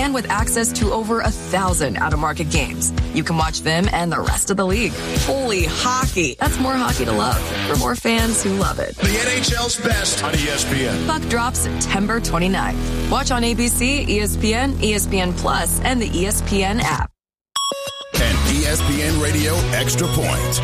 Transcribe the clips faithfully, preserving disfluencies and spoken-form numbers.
And with access to over a thousand out-of-market games, you can watch them and the rest of the league. Holy hockey. That's more hockey to love for more fans who love it. The N H L's best on E S P N. Puck drops September twenty-ninth. Watch on A B C, E S P N, E S P N Plus, and the E S P N app. And E S P N Radio Extra Point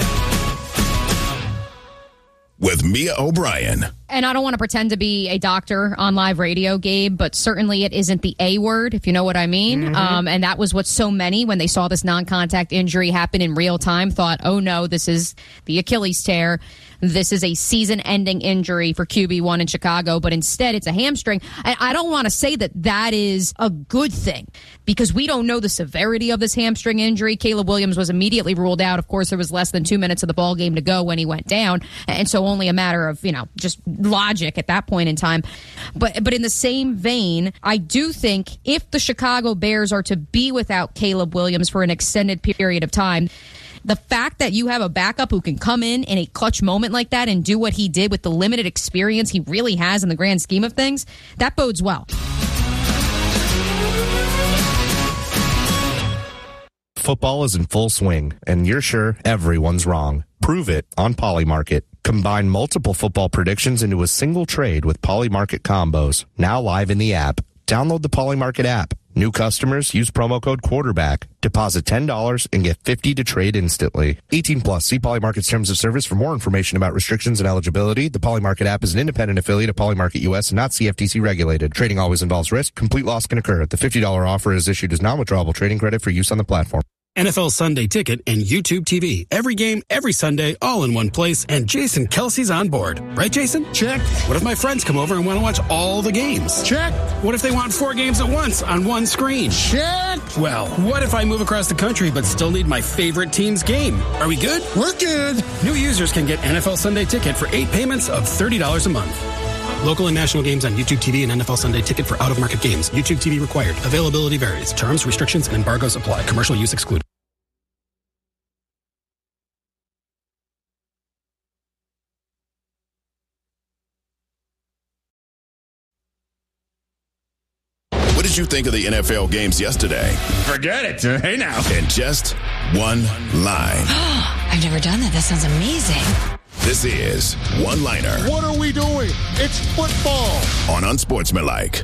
with Mia O'Brien. And I don't want to pretend to be a doctor on live radio, Gabe, but certainly it isn't the A word, if you know what I mean. Mm-hmm. Um, and that was what so many, when they saw this non-contact injury happen in real time, thought, oh no, this is the Achilles tear. This is a season-ending injury for Q B one in Chicago, but instead it's a hamstring. And I don't want to say that that is a good thing because we don't know the severity of this hamstring injury. Caleb Williams was immediately ruled out. Of course, there was less than two minutes of the ball game to go when he went down. And so only a matter of, you know, just logic at that point in time. But but in the same vein, I do think if the Chicago Bears are to be without Caleb Williams for an extended period of time, the fact that you have a backup who can come in in a clutch moment like that and do what he did with the limited experience he really has in the grand scheme of things, that bodes well. Football is in full swing, and you're sure everyone's wrong. Prove it on Polymarket. Combine multiple football predictions into a single trade with Polymarket combos, now live in the app. Download the Polymarket app. New customers use promo code quarterback. Deposit ten dollars and get fifty dollars to trade instantly. eighteen plus. See Polymarket's terms of service for more information about restrictions and eligibility. The Polymarket app is an independent affiliate of Polymarket U S and not C F T C regulated. Trading always involves risk. Complete loss can occur. The fifty dollars offer is issued as non-withdrawable trading credit for use on the platform. N F L Sunday Ticket and YouTube T V. Every game, every Sunday, all in one place, and Jason Kelsey's on board. Right, Jason? Check. What if my friends come over and want to watch all the games? Check. What if they want four games at once on one screen? Check. Well, what if I move across the country but still need my favorite team's game? Are we good? We're good. New users can get N F L Sunday Ticket for eight payments of thirty dollars a month. Local and national games on YouTube T V and N F L Sunday Ticket for out-of-market games. YouTube T V required. Availability varies. Terms, restrictions, and embargoes apply. Commercial use excluded. What did you think of the N F L games yesterday? Forget it. Hey now. In just one line. I've never done that. That sounds amazing. This is One Liner. What are we doing? It's football. On Unsportsmanlike.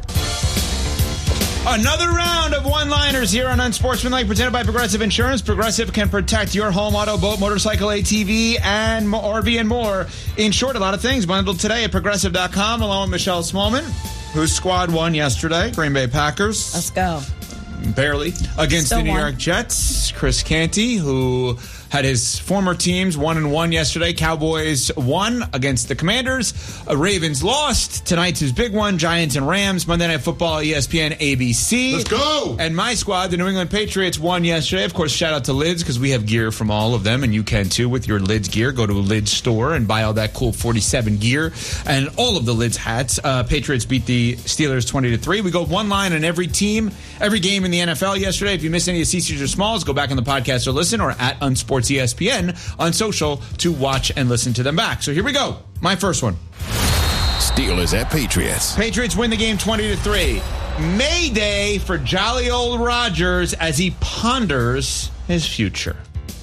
Another round of one-liners here on Unsportsmanlike, presented by Progressive Insurance. Progressive can protect your home, auto, boat, motorcycle, A T V, and R V and more. In short, a lot of things bundled today at Progressive dot com, along with Michelle Smallman, whose squad won yesterday. Green Bay Packers. Let's go. Barely. Against Still the New won. York Jets. Chris Canty, who had his former teams one and one yesterday. Cowboys won against the Commanders. Uh, Ravens lost. Tonight's his big one. Giants and Rams. Monday Night Football, E S P N, A B C. Let's go. And my squad, the New England Patriots, won yesterday. Of course, shout out to Lids because we have gear from all of them, and you can too with your Lids gear. Go to a Lids store and buy all that cool forty-seven gear and all of the Lids hats. Uh, Patriots beat the Steelers twenty to three. We go one line on every team, every game in the N F L yesterday. If you missed any of the C's or Smalls, go back on the podcast or listen, or at Unsports E S P N on social to watch and listen to them back. So here we go. My first one. Steelers at Patriots. Patriots win the game twenty to three. Mayday for jolly old Rodgers as he ponders his future.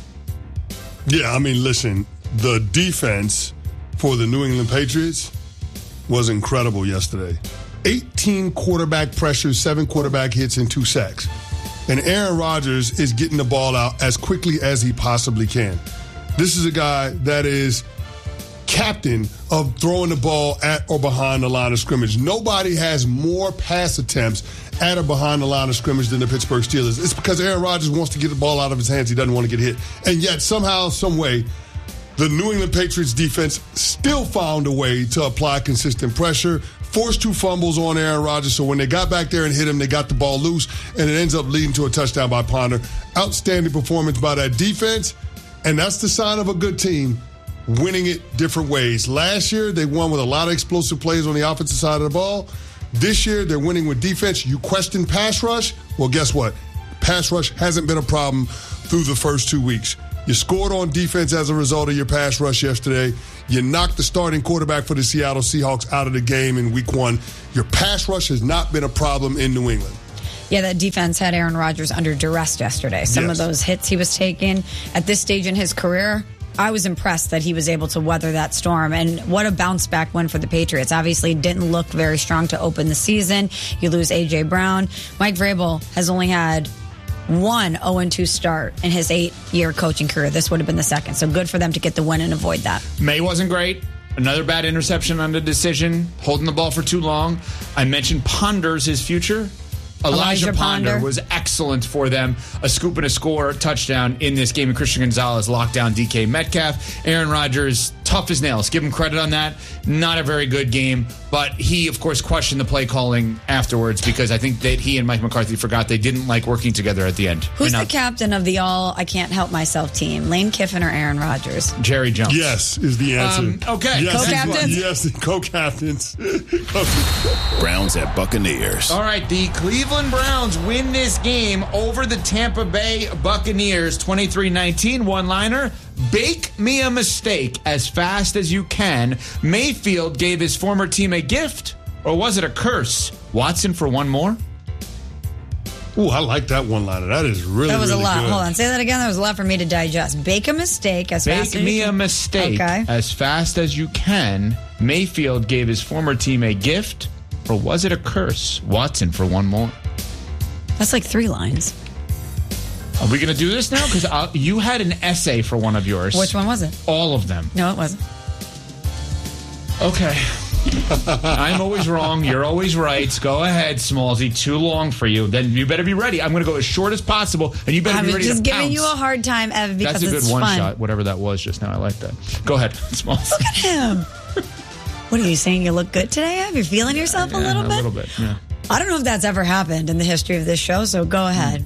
Yeah, I mean, listen, the defense for the New England Patriots was incredible yesterday. eighteen quarterback pressures, seven quarterback hits, and two sacks. And Aaron Rodgers is getting the ball out as quickly as he possibly can. This is a guy that is captain of throwing the ball at or behind the line of scrimmage. Nobody has more pass attempts at or behind the line of scrimmage than the Pittsburgh Steelers. It's because Aaron Rodgers wants to get the ball out of his hands. He doesn't want to get hit. And yet, somehow, some way, the New England Patriots defense still found a way to apply consistent pressure, forced two fumbles on Aaron Rodgers, so when they got back there and hit him, they got the ball loose, and it ends up leading to a touchdown by Ponder. Outstanding performance by that defense, and that's the sign of a good team, winning it different ways. Last year, they won with a lot of explosive plays on the offensive side of the ball. This year, they're winning with defense. You question pass rush? Well, guess what? Pass rush hasn't been a problem through the first two weeks. You scored on defense as a result of your pass rush yesterday. You knocked the starting quarterback for the Seattle Seahawks out of the game in week one. Your pass rush has not been a problem in New England. Yeah, that defense had Aaron Rodgers under duress yesterday. Some Yes. of those hits he was taking at this stage in his career, I was impressed that he was able to weather that storm. And what a bounce back win for the Patriots. Obviously didn't look very strong to open the season. You lose A J. Brown. Mike Vrabel has only had one oh and two start in his eight-year coaching career. This would have been the second. So good for them to get the win and avoid that. May wasn't great. Another bad interception on the decision. Holding the ball for too long. I mentioned Ponders his future. Elijah, Elijah Ponder, Ponder was excellent for them. A scoop and a score touchdown in this game. And Christian Gonzalez locked down D K Metcalf. Aaron Rodgers, tough as nails. Give him credit on that. Not a very good game. But he, of course, questioned the play calling afterwards because I think that he and Mike McCarthy forgot they didn't like working together at the end. Who's And the captain of the all I can't help myself team? Lane Kiffin or Aaron Rodgers? Jerry Jones. Yes, is the answer. Um, okay. Yes, Co-captains? Yes, co-captains. Browns at Buccaneers. All right, the Cleveland Browns win this game over the Tampa Bay Buccaneers twenty-three nineteen. One-liner, bake me a mistake as fast as you can. Mayfield gave his former team a gift, or was it a curse? Watson for one more? Ooh, I like that one-liner. That is really, That was really a lot. good. Hold on. Say that again. That was a lot for me to digest. Bake a mistake as fast Bake as me you a can. mistake Okay. as fast as you can. Mayfield gave his former team a gift, or was it a curse? Watson for one more. That's like three lines. Are we going to do this now? Because you had an essay for one of yours. Which one was it? All of them. No, it wasn't. Okay. I'm always wrong. You're always right. Go ahead, Smallsy. Too long for you. Then you better be ready. I'm going to go as short as possible, and you better I'm be ready just to giving pounce. you a hard time, Ev, because That's a it's good one fun. shot, whatever that was just now. I like that. Go ahead, Smalls. Look at him. What are you saying? You look good today, Ev? You're feeling yourself a Yeah, little bit? A little bit, yeah. I don't know if that's ever happened in the history of this show, so go ahead.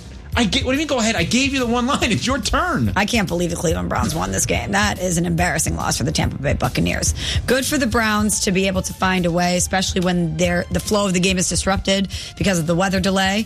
I get, what do you mean go ahead? I gave you the one line. It's your turn. I can't believe the Cleveland Browns won this game. That is an embarrassing loss for the Tampa Bay Buccaneers. Good for the Browns to be able to find a way, especially when their the flow of the game is disrupted because of the weather delay.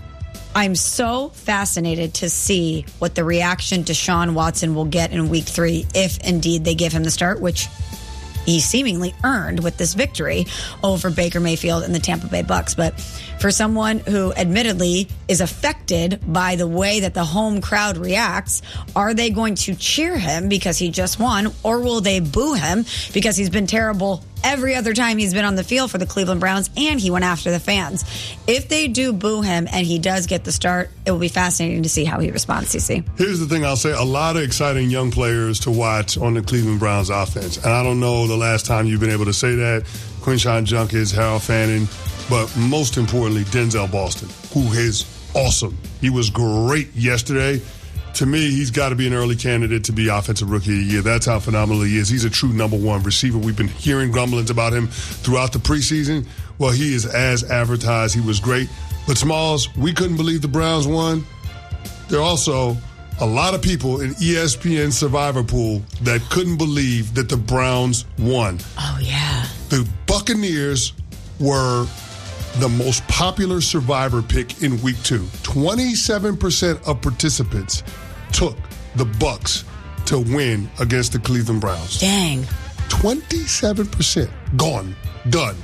I'm so fascinated to see what the reaction to Deshaun Watson will get in week three if indeed they give him the start, which he seemingly earned with this victory over Baker Mayfield and the Tampa Bay Bucks. But for someone who admittedly is affected by the way that the home crowd reacts, are they going to cheer him because he just won, or will they boo him because he's been terrible every other time he's been on the field for the Cleveland Browns and he went after the fans? If they do boo him and he does get the start, it will be fascinating to see how he responds, C C. Here's the thing I'll say. A lot of exciting young players to watch on the Cleveland Browns offense. And I don't know the last time you've been able to say that. Quinshawn Junkins, Harold Fanning, but most importantly, Denzel Boston, who is awesome. He was great yesterday. To me, he's got to be an early candidate to be Offensive Rookie of the Year. That's how phenomenal he is. He's a true number one receiver. We've been hearing grumblings about him throughout the preseason. Well, he is as advertised. He was great. But Smalls, we couldn't believe the Browns won. There are also a lot of people in E S P N Survivor Pool that couldn't believe that the Browns won. Oh, yeah. The Buccaneers were the most popular Survivor pick in week two. twenty-seven percent of participants took the Bucks to win against the Cleveland Browns. Dang. twenty-seven percent. Gone. Done.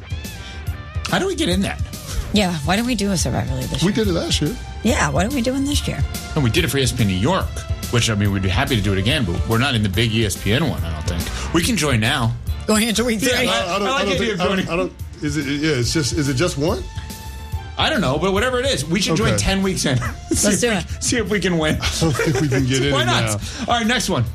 How do we get in that? Yeah, why don't we do a Survivor League this We year? did it last year. Yeah, what are we doing this year? And we did it for E S P N New York, which, I mean, we'd be happy to do it again, but we're not in the big E S P N one, I don't think. We can join now. Going into week three. Yeah, I, I don't, I like I don't the idea think, of I don't, joining. I don't, is it, yeah, it's just, is it just one? I don't know, but whatever it is, we should join Okay. ten weeks in. see Let's do if we, it. See if we can win. I don't think we can get in Why it not? now. All right, next one.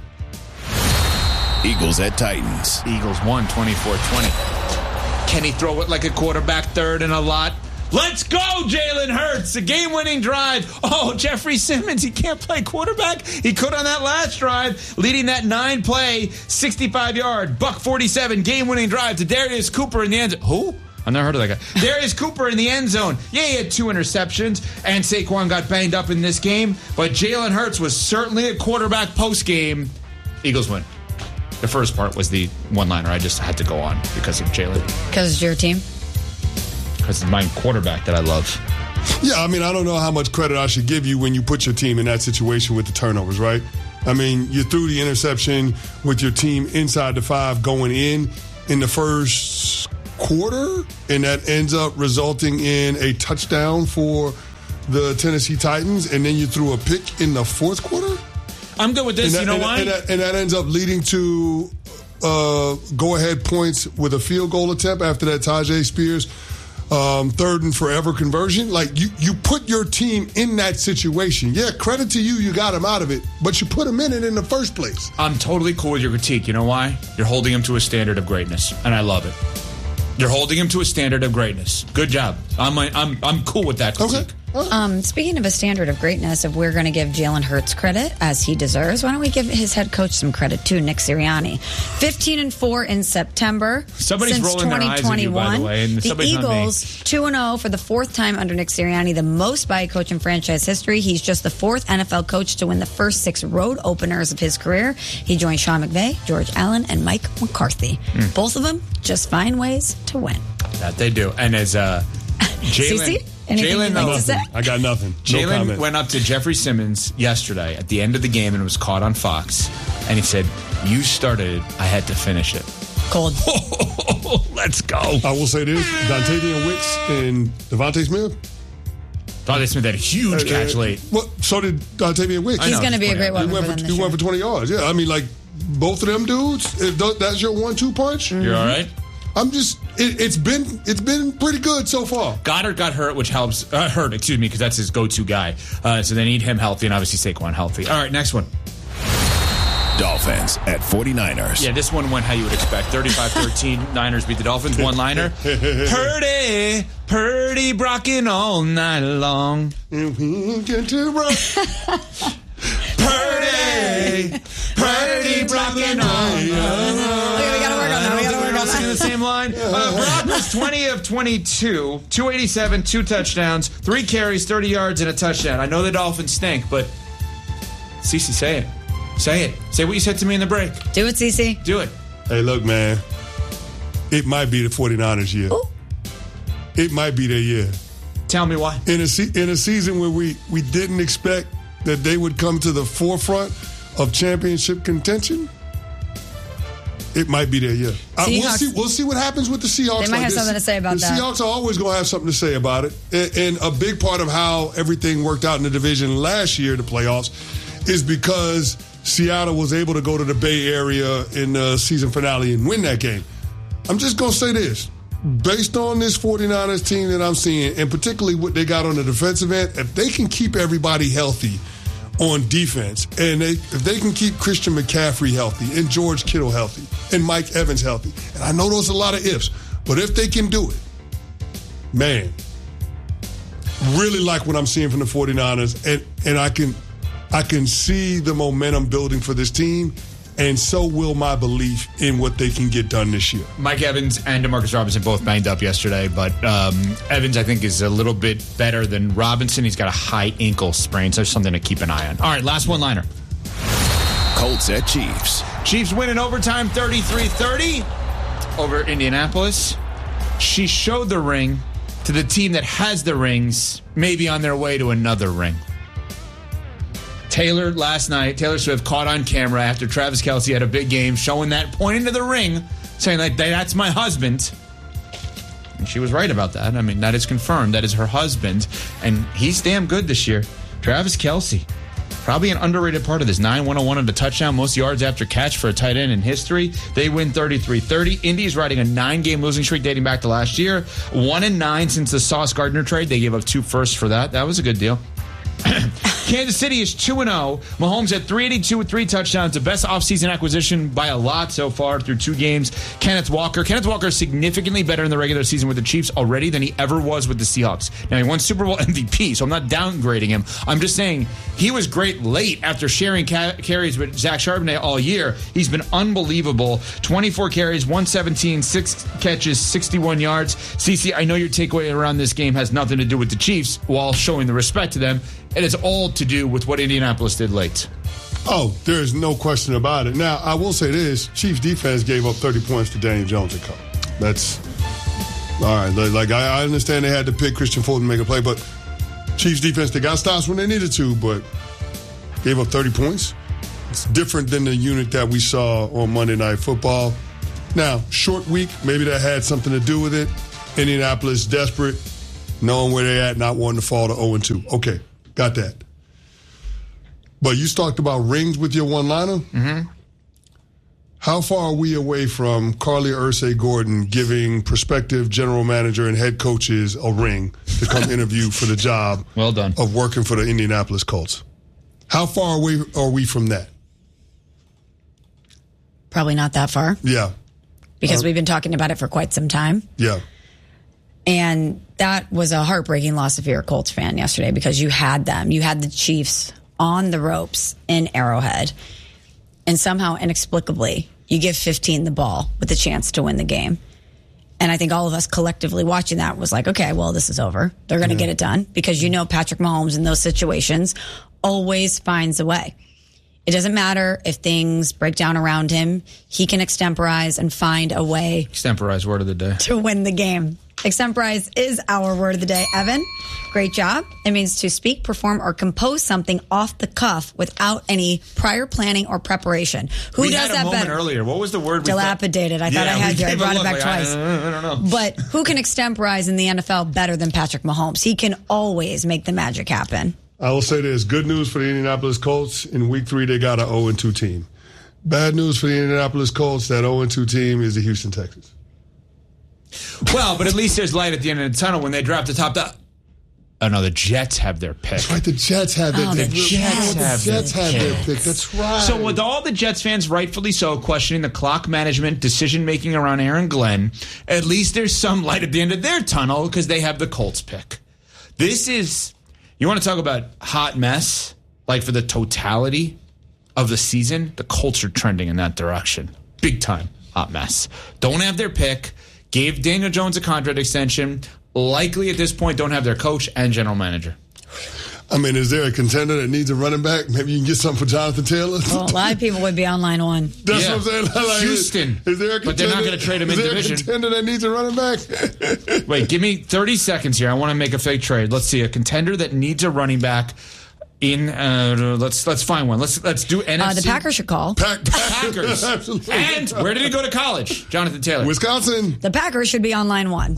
Eagles at Titans. Eagles won twenty-four twenty. Can he throw it like a quarterback third and a lot? Let's go, Jalen Hurts. A game-winning drive. Oh, Jeffrey Simmons, he can't play quarterback. He could on that last drive, leading that nine-play, sixty-five-yard, buck forty-seven game-winning drive to Darius Cooper in the end zone. Who? I've never heard of that guy. Darius Cooper in the end zone. Yeah, he had two interceptions, and Saquon got banged up in this game, but Jalen Hurts was certainly a quarterback post-game. Eagles win. The first part was the one-liner I just had to go on because of Jalen. Because it's your team? Because it's my quarterback that I love. Yeah, I mean, I don't know how much credit I should give you when you put your team in that situation with the turnovers, right? I mean, you threw the interception with your team inside the five going in in the first quarter, and that ends up resulting in a touchdown for the Tennessee Titans, and then you threw a pick in the fourth quarter? I'm good with this. That, you know and why? And that, and that ends up leading to uh, go-ahead points with a field goal attempt after that Tajay Spears um, third and forever conversion. Like, you, you put your team in that situation. Yeah, credit to you, you got him out of it, but you put him in it in the first place. I'm totally cool with your critique. You know why? You're holding him to a standard of greatness, and I love it. You're holding him to a standard of greatness. Good job. I'm I'm I'm cool with that critique. Okay. Um, speaking of a standard of greatness, if we're going to give Jalen Hurts credit as he deserves, why don't we give his head coach some credit too, Nick Sirianni? fifteen and four in September. Somebody's since rolling their eyes at you, by the way, and the somebody's not me. Eagles two and oh for the fourth time under Nick Sirianni, the most by a coach in franchise history. He's just the fourth N F L coach to win the first six road openers of his career. He joined Sean McVay, George Allen, and Mike McCarthy. Mm. Both of them just find ways to win. That they do. And as uh, Jalen... Jalen, like to say? I got nothing. No Jalen comment. went up to Jeffrey Simmons yesterday at the end of the game and it was caught on Fox. And he said, "You started it. I had to finish it." Cold. Let's go. I will say this: Dontavian Wicks and Devontae Smith. Devontae Smith had a huge uh, catch late. Well, so did Dontavian Wicks. He's going to be a great weapon he went for for, them he this went year. for twenty yards. Yeah, I mean, like both of them dudes. If th- that's your one-two punch, Mm-hmm. You're all right. I'm just. It, it's been it's been pretty good so far. Goddard got hurt, which helps. Uh, hurt, excuse me, because that's his go-to guy. Uh, so they need him healthy, and obviously Saquon healthy. All right, next one. Dolphins at forty-niners. Yeah, this one went how you would expect. thirty-five thirteen, Niners beat the Dolphins. One-liner. Purdy, Purdy brocking all night long. Purdy, Purdy brocking all night long. Okay, we got to work on that. We got to work on All singing the that. same line. Uh, Brock was twenty of twenty-two, two eighty-seven, two touchdowns, three carries, thirty yards, and a touchdown. I know the Dolphins stink, but Cece, say it. Say it. Say what you said to me in the break. Do it, Cece. Do it. Hey, look, man. It might be the forty-niners year. Ooh. It might be their year. Tell me why. In a se- in a season where we, we didn't expect that they would come to the forefront of championship contention, it might be their year. Uh, we'll Seahawks- see. We'll see what happens with the Seahawks. They might like have this. something to say about the that. Seahawks are always going to have something to say about it. And, and a big part of how everything worked out in the division last year, the playoffs, is because Seattle was able to go to the Bay Area in the season finale and win that game. I'm just going to say this. Based on this forty-niners team that I'm seeing, and particularly what they got on the defensive end, if they can keep everybody healthy on defense, and they, if they can keep Christian McCaffrey healthy, and George Kittle healthy, and Mike Evans healthy, and I know those are a lot of ifs, but if they can do it, man, really like what I'm seeing from the forty-niners, and, and I can I can see the momentum building for this team, and so will my belief in what they can get done this year. Mike Evans and DeMarcus Robinson both banged up yesterday, but um, Evans, I think, is a little bit better than Robinson. He's got a high ankle sprain, so there's something to keep an eye on. All right, last one-liner. Colts at Chiefs. Chiefs win in overtime thirty-three thirty over Indianapolis. She showed the ring to the team that has the rings, maybe on their way to another ring. Taylor last night, Taylor Swift caught on camera after Travis Kelce had a big game, showing that, pointing to the ring, saying like, that's my husband. And she was right about that. I mean, that is confirmed. That is her husband. And he's damn good this year. Travis Kelce. Probably an underrated part of this. nine one oh one and a touchdown, most yards after catch for a tight end in history. They win thirty-three thirty. Indy's riding a nine-game losing streak dating back to last year. One and nine since the Sauce Gardner trade. They gave up two firsts for that. That was a good deal. Kansas City is two and oh. Mahomes at three eighty-two with three touchdowns. The best offseason acquisition by a lot so far through two games. Kenneth Walker. Kenneth Walker is significantly better in the regular season with the Chiefs already than he ever was with the Seahawks. Now, he won Super Bowl M V P, so I'm not downgrading him. I'm just saying he was great late after sharing ca- carries with Zach Charbonnet all year. He's been unbelievable. twenty-four carries, one seventeen, six catches, sixty-one yards. Cece, I know your takeaway around this game has nothing to do with the Chiefs while showing the respect to them. It is all to do with what Indianapolis did late. Oh, there is no question about it. Now, I will say this. Chiefs defense gave up thirty points to Daniel Jones and co. That's, all right. Like, I, I understand they had to pick Christian Fulton to make a play, but Chiefs defense, they got stops when they needed to, but gave up thirty points. It's different than the unit that we saw on Monday Night Football. Now, short week, maybe that had something to do with it. Indianapolis desperate, knowing where they're at, not wanting to fall to oh and two. Okay, got that. But you talked about rings with your one-liner. Mm-hmm. How far are we away from Carly Ursay-Gordon giving prospective general manager and head coaches a ring to come interview for the job well done. of working for the Indianapolis Colts? How far away are we from that? Probably not that far. Yeah. Because uh, we've been talking about it for quite some time. Yeah. And that was a heartbreaking loss if you're a Colts fan yesterday because you had them. You had the Chiefs on the ropes in Arrowhead. And somehow, inexplicably, you give fifteen the ball with a chance to win the game. And I think all of us collectively watching that was like, okay, well, this is over. They're going to Yeah. get it done because you know Patrick Mahomes in those situations always finds a way. It doesn't matter if things break down around him. He can extemporize and find a way Extemporize word of the day. to win the game. Extemporize is our word of the day. Evan, great job. It means to speak, perform, or compose something off the cuff without any prior planning or preparation. Who we does had a that moment better? earlier. What was the word? We Dilapidated. I thought Yeah, I had we you. I gave a brought it look back like, twice. I, I don't know. But who can extemporize in the N F L better than Patrick Mahomes? He can always make the magic happen. I will say there's good news for the Indianapolis Colts. In week three, they got an oh and two team. Bad news for the Indianapolis Colts, that oh and two team is the Houston Texans. Well, but at least there's light at the end of the tunnel when they drop the top. The- oh, no, the Jets have their pick. That's right, the Jets have their Oh, pick. the The Jets. Jets, Jets have their pick. That's right. So with all the Jets fans rightfully so questioning the clock management, decision-making around Aaron Glenn, at least there's some light at the end of their tunnel because they have the Colts pick. This is, you want to talk about hot mess, like for the totality of the season, the Colts are trending in that direction. Big time hot mess. Don't have their pick, gave Daniel Jones a contract extension, likely at this point don't have their coach and general manager. I mean, is there a contender that needs a running back? Maybe you can get something for Jonathan Taylor. Well, a lot of people would be on line one. That's Yeah. what I'm saying. Like, Houston. Is there a But they're not contender- gonna trade him is in there division. a contender that needs a running back? Wait, give me thirty seconds here. I want to make a fake trade. Let's see a contender that needs a running back. In uh, let's let's find one. Let's let's do N F C. Uh, the Packers should call. Pack, Packers. Absolutely. And where did he go to college? Jonathan Taylor. Wisconsin. The Packers should be on line one.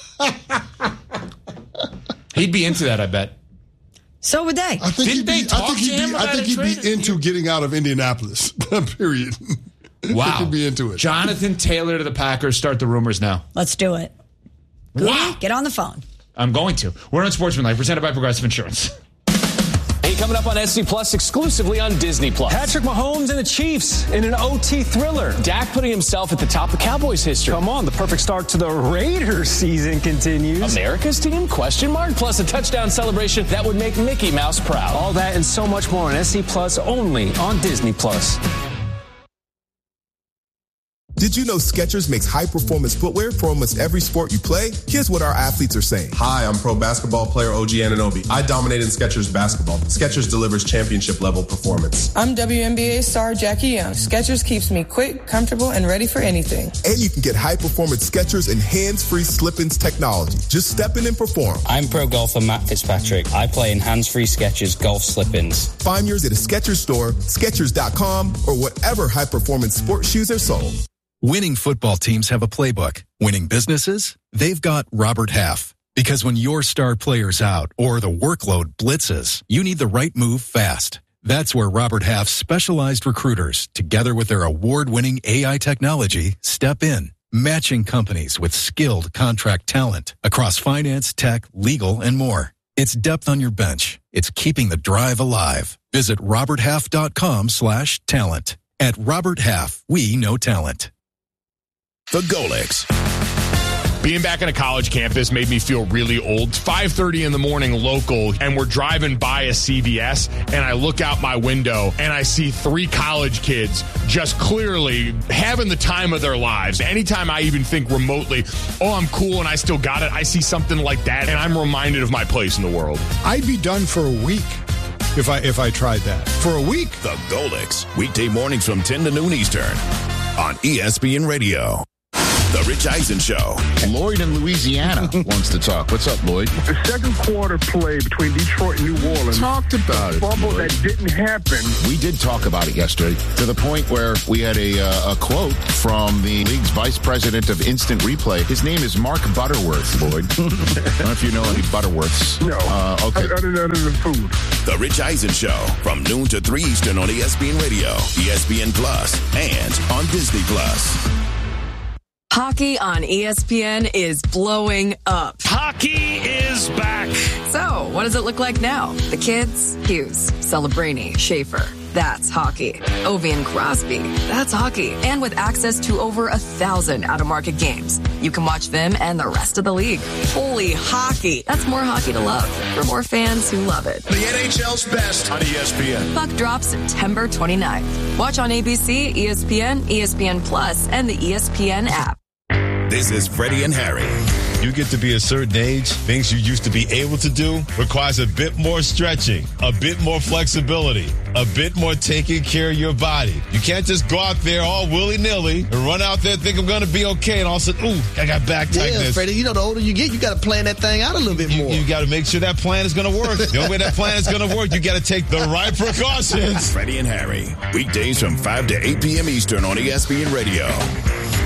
He'd be into that, I bet. So would they. I think Didn't he'd they be, talk I think to he'd him be, I about think a he'd trade? be into getting out of Indianapolis. Period. Wow. He'd be into it. Jonathan Taylor to the Packers. Start the rumors now. Let's do it. Wow. Get on the phone. I'm going to. We're on Sportsmanlike, presented by Progressive Insurance. Hey, coming up on S C Plus exclusively on Disney Plus. Patrick Mahomes and the Chiefs in an O T thriller. Dak putting himself at the top of Cowboys history. Come on, the perfect start to the Raiders season continues. America's team? Question mark. Plus a touchdown celebration that would make Mickey Mouse proud. All that and so much more on S C Plus only on Disney Plus. Did you know Skechers makes high-performance footwear for almost every sport you play? Here's what our athletes are saying. Hi, I'm pro basketball player O G Anunoby. I dominate in Skechers basketball. Skechers delivers championship-level performance. I'm W N B A star Jackie Young. Skechers keeps me quick, comfortable, and ready for anything. And you can get high-performance Skechers and hands-free slip-ins technology. Just step in and perform. I'm pro golfer Matt Fitzpatrick. I play in hands-free Skechers golf slip-ins. Find yours at a Skechers store, Skechers dot com, or whatever high-performance sports shoes are sold. Winning football teams have a playbook. Winning businesses? They've got Robert Half. Because when your star player's out or the workload blitzes, you need the right move fast. That's where Robert Half's specialized recruiters, together with their award-winning A I technology, step in, matching companies with skilled contract talent across finance, tech, legal, and more. It's depth on your bench. It's keeping the drive alive. Visit roberthalf.com slash talent. At Robert Half, we know talent. The Golix. Being back on a college campus made me feel really old. It's five thirty in the morning local, and we're driving by a C V S, and I look out my window, and I see three college kids just clearly having the time of their lives. Anytime I even think remotely, oh, I'm cool and I still got it, I see something like that, and I'm reminded of my place in the world. I'd be done for a week if I if I tried that. For a week. The Golix. Weekday mornings from ten to noon Eastern on E S P N Radio. The Rich Eisen Show. Lloyd in Louisiana wants to talk. What's up, Lloyd? The second quarter play between Detroit and New Orleans. Talked about it. Fumble Lloyd. that didn't happen. We did talk about it yesterday to the point where we had a, uh, a quote from the league's vice president of instant replay. His name is Mark Butterworth, Lloyd. I don't know if you know any Butterworths. No. Uh, okay. Other than the food. The Rich Eisen Show from noon to three Eastern on E S P N Radio, E S P N Plus, and on Disney Plus. Hockey on E S P N is blowing up. Hockey is back. So, what does it look like now? The kids? Hughes, Celebrini, Schaefer. That's hockey. Ovi and Crosby. That's hockey. And with access to over a thousand out-of-market games, you can watch them and the rest of the league. Holy hockey. That's more hockey to love for more fans who love it. The N H L's best on E S P N. Puck drops September twenty-ninth. Watch on A B C, E S P N, E S P N Plus, and the E S P N app. This is Freddie and Harry. You get to be a certain age, things you used to be able to do requires a bit more stretching, a bit more flexibility, a bit more taking care of your body. You can't just go out there all willy-nilly and run out there and think I'm going to be okay, and all of a sudden, ooh, I got back tightness. Yeah, Freddie, you know, the older you get, you got to plan that thing out a little bit more. You, you got to make sure that plan is going to work. The only way that plan is going to work, you got to take the right precautions. Freddie and Harry, weekdays from five to eight p.m. Eastern on E S P N Radio.